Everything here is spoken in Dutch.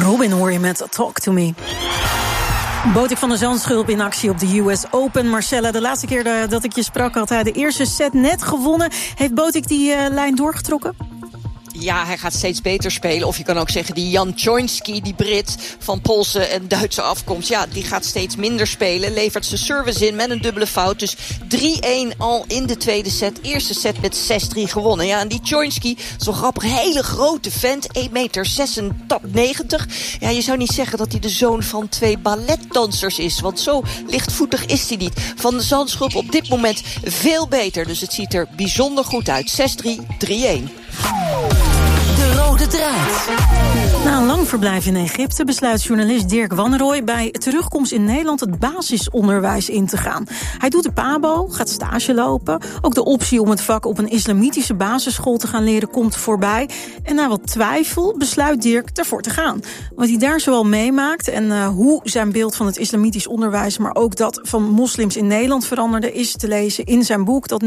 Robin hoor je met Talk to Me. Botik van der Zandschulp in actie op de US Open. Marcella, de laatste keer dat ik je sprak had hij de eerste set net gewonnen. Heeft Botik die lijn doorgetrokken? Ja, hij gaat steeds beter spelen. Of je kan ook zeggen, die Jan Čoňský, die Brit van Poolse en Duitse afkomst, ja, die gaat steeds minder spelen. Levert zijn service in met een dubbele fout. Dus 3-1 al in de tweede set. Eerste set met 6-3 gewonnen. Ja, en die Čoňský, zo grappig, hele grote vent, 1,96 meter. Ja, je zou niet zeggen dat hij de zoon van 2 balletdansers is. Want zo lichtvoetig is hij niet. Van de Zandschulp op dit moment veel beter. Dus het ziet er bijzonder goed uit. 6-3, 3-1. De rode draad. Na een lang verblijf in Egypte besluit journalist Dirk Wannerooy bij terugkomst in Nederland het basisonderwijs in te gaan. Hij doet de PABO, gaat stage lopen. Ook de optie om het vak op een islamitische basisschool te gaan leren komt voorbij. En na wat twijfel besluit Dirk ervoor te gaan. Wat hij daar zoal meemaakt en hoe zijn beeld van het islamitisch onderwijs, maar ook dat van moslims in Nederland veranderde, is te lezen in zijn boek dat